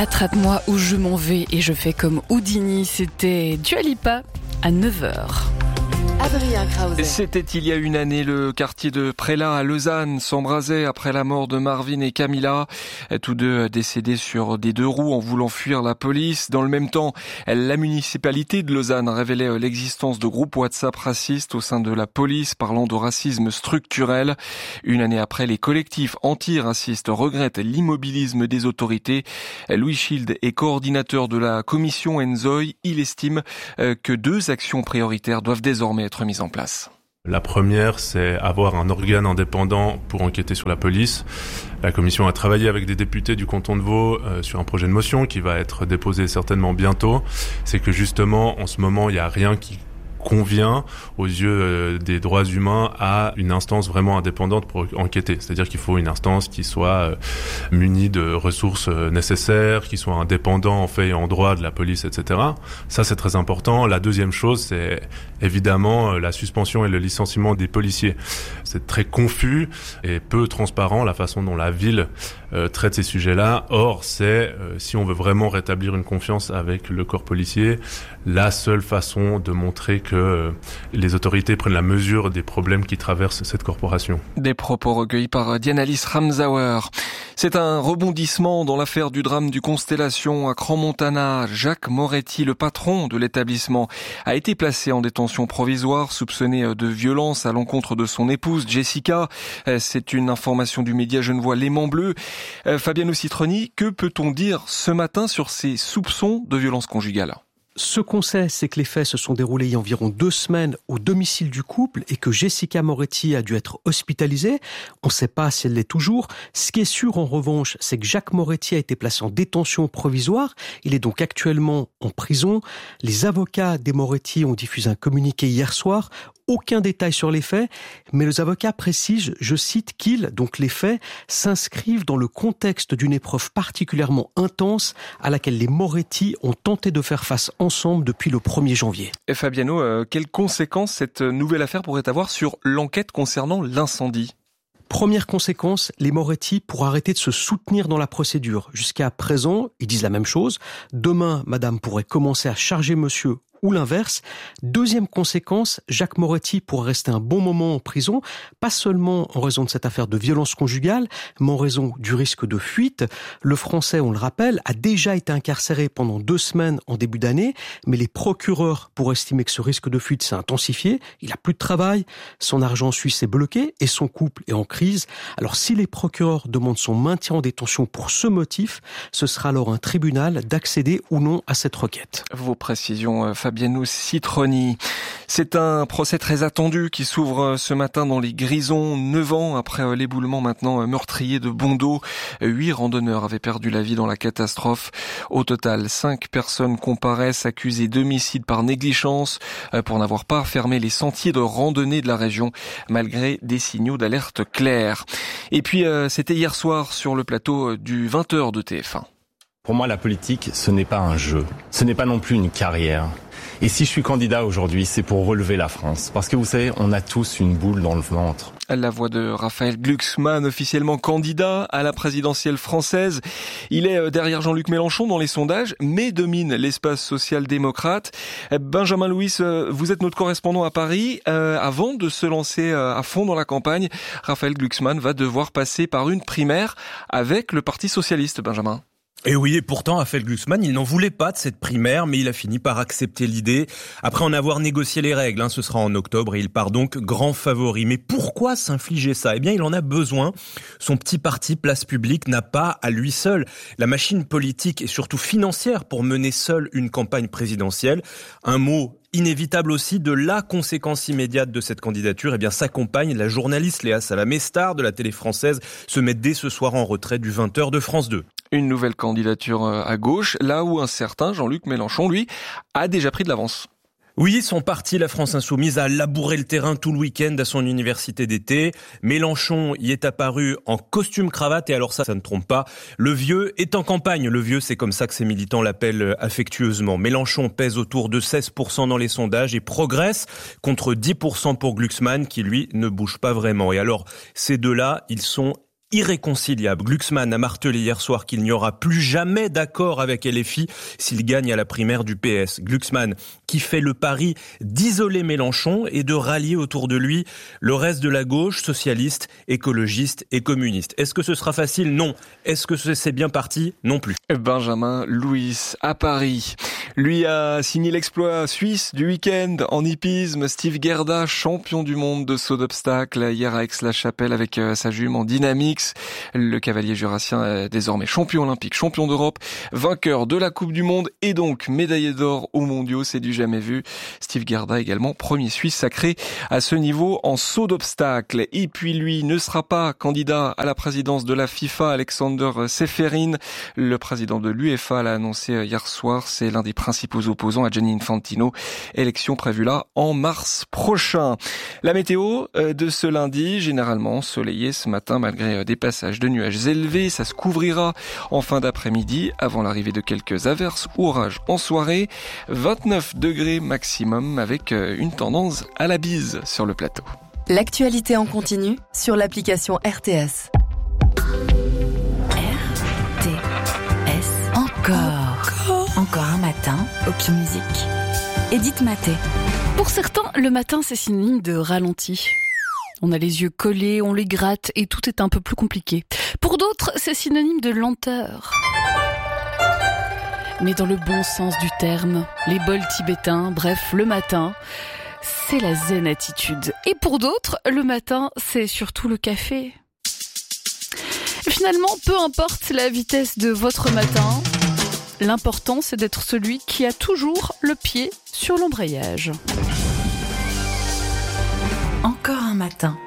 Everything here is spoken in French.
Attrape-moi où je m'en vais et je fais comme Houdini. C'était Dua Lipa à 9h. Adrien Krause. C'était il y a une année, le quartier de Prélat à Lausanne s'embrasait après la mort de Marvin et Camilla, tous deux décédés sur des deux roues en voulant fuir la police. Dans le même temps, la municipalité de Lausanne révélait l'existence de groupes WhatsApp racistes au sein de la police, parlant de racisme structurel. Une année après, les collectifs antiracistes regrettent l'immobilisme des autorités. Louis Schild est coordinateur de la commission Enzoy. Il estime que 2 actions prioritaires doivent désormais être mises en place. La première, c'est avoir un organe indépendant pour enquêter sur la police. La commission a travaillé avec des députés du canton de Vaud sur un projet de motion qui va être déposé certainement bientôt. C'est que justement, en ce moment, il n'y a rien qui convient aux yeux des droits humains à une instance vraiment indépendante pour enquêter. C'est-à-dire qu'il faut une instance qui soit munie de ressources nécessaires, qui soit indépendant en fait et en droit de la police, etc. Ça, c'est très important. La deuxième chose, c'est évidemment la suspension et le licenciement des policiers. C'est très confus et peu transparent la façon dont la ville traite ces sujets-là. Or, c'est, si on veut vraiment rétablir une confiance avec le corps policier, la seule façon de montrer que les autorités prennent la mesure des problèmes qui traversent cette corporation. Des propos recueillis par Diana-Lys Ramsauer. C'est un rebondissement dans l'affaire du drame du Constellation à Crans-Montana. Jacques Moretti, le patron de l'établissement, a été placé en détention provisoire, soupçonné de violence à l'encontre de son épouse Jessica. C'est une information du média genevois L'Aimant Bleu. Fabiano Citroni, que peut-on dire ce matin sur ces soupçons de violence conjugale ? Ce qu'on sait, c'est que les faits se sont déroulés il y a environ 2 semaines au domicile du couple et que Jessica Moretti a dû être hospitalisée. On ne sait pas si elle l'est toujours. Ce qui est sûr, en revanche, c'est que Jacques Moretti a été placé en détention provisoire. Il est donc actuellement en prison. Les avocats des Moretti ont diffusé un communiqué hier soir. Aucun détail sur les faits, mais les avocats précisent, je cite, donc les faits, s'inscrivent dans le contexte d'une épreuve particulièrement intense à laquelle les Moretti ont tenté de faire face ensemble depuis le 1er janvier. Et Fabiano, quelles conséquences cette nouvelle affaire pourrait avoir sur l'enquête concernant l'incendie ? Première conséquence, les Moretti pourront arrêter de se soutenir dans la procédure. Jusqu'à présent, ils disent la même chose. Demain, madame pourrait commencer à charger monsieur ou l'inverse. Deuxième conséquence, Jacques Moretti pourrait rester un bon moment en prison, pas seulement en raison de cette affaire de violence conjugale, mais en raison du risque de fuite. Le Français, on le rappelle, a déjà été incarcéré pendant 2 semaines en début d'année, mais les procureurs pourraient estimer que ce risque de fuite s'est intensifié. Il n'a plus de travail, son argent suisse est bloqué et son couple est en crise. Alors si les procureurs demandent son maintien en détention pour ce motif, ce sera alors un tribunal d'accéder ou non à cette requête. Vos précisions, Fabiano Citroni. C'est un procès très attendu qui s'ouvre ce matin dans les Grisons, 9 ans après l'éboulement maintenant meurtrier de Bondeau. 8 randonneurs avaient perdu la vie dans la catastrophe. Au total, 5 personnes comparaissent accusées d'homicide par négligence pour n'avoir pas fermé les sentiers de randonnée de la région malgré des signaux d'alerte clairs. Et puis c'était hier soir sur le plateau du 20h de TF1. Pour moi, la politique, ce n'est pas un jeu. Ce n'est pas non plus une carrière. Et si je suis candidat aujourd'hui, c'est pour relever la France. Parce que vous savez, on a tous une boule dans le ventre. La voix de Raphaël Glucksmann, officiellement candidat à la présidentielle française. Il est derrière Jean-Luc Mélenchon dans les sondages, mais domine l'espace social-démocrate. Benjamin Louis, vous êtes notre correspondant à Paris. Avant de se lancer à fond dans la campagne, Raphaël Glucksmann va devoir passer par une primaire avec le Parti socialiste, Benjamin. Et oui, et pourtant, Raphaël Glucksmann, il n'en voulait pas de cette primaire, mais il a fini par accepter l'idée. Après en avoir négocié les règles, ce sera en octobre, et il part donc grand favori. Mais pourquoi s'infliger ça ? Eh bien, il en a besoin. Son petit parti Place Publique n'a pas, à lui seul, la machine politique et surtout financière pour mener seul une campagne présidentielle. Un mot inévitable aussi de la conséquence immédiate de cette candidature, eh bien sa compagne, la journaliste Léa Salamé, star de la télé française, se met dès ce soir en retrait du 20h de France 2. Une nouvelle candidature à gauche, là où un certain Jean-Luc Mélenchon, lui, a déjà pris de l'avance. Oui, son parti, la France Insoumise, a labouré le terrain tout le week-end à son université d'été. Mélenchon y est apparu en costume-cravate, et alors ça ne trompe pas. Le vieux est en campagne. Le vieux, c'est comme ça que ses militants l'appellent affectueusement. Mélenchon pèse autour de 16% dans les sondages et progresse contre 10% pour Glucksmann, qui lui ne bouge pas vraiment. Et alors, ces deux-là, ils sont irréconciliables. Glucksmann a martelé hier soir qu'il n'y aura plus jamais d'accord avec LFI s'il gagne à la primaire du PS. Glucksmann qui fait le pari d'isoler Mélenchon et de rallier autour de lui le reste de la gauche, socialiste, écologiste et communiste. Est-ce que ce sera facile ? Non. Est-ce que c'est bien parti ? Non plus. Benjamin Louis à Paris. Lui a signé l'exploit suisse du week-end en hippisme. Steve Gerda, champion du monde de saut d'obstacle hier à Aix-la-Chapelle avec sa jument Dynamix. Le cavalier jurassien est désormais champion olympique, champion d'Europe, vainqueur de la Coupe du Monde et donc médaillé d'or aux mondiaux. C'est du jamais vu. Steve Gerda également premier Suisse sacré à ce niveau en saut d'obstacle. Et puis lui ne sera pas candidat à la présidence de la FIFA. Alexander Seferin, le président de l'UEFA, l'a annoncé hier soir. C'est l'un des principaux opposants à Gianni Infantino. Élection prévue là en mars prochain. La météo de ce lundi, généralement soleillé ce matin malgré des passages de nuages élevés. Ça se couvrira en fin d'après-midi avant l'arrivée de quelques averses ou orages en soirée. 29 degrés maximum avec une tendance à la bise sur le plateau. L'actualité en continu sur l'application RTS. RTS. Encore un matin, OK Musique. Edith Maté. Pour certains, le matin, c'est synonyme de ralenti. On a les yeux collés, on les gratte et tout est un peu plus compliqué. Pour d'autres, c'est synonyme de lenteur. Mais dans le bon sens du terme, les bols tibétains, bref, le matin, c'est la zen attitude. Et pour d'autres, le matin, c'est surtout le café. Finalement, peu importe la vitesse de votre matin, l'important, c'est d'être celui qui a toujours le pied sur l'embrayage. Encore un matin.